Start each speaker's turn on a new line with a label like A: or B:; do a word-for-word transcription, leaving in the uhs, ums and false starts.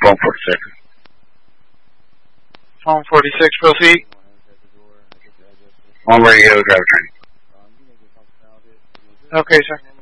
A: Phone forty-six.
B: Phone forty-six, proceed.
A: On radio, driver training.
B: Okay, sir.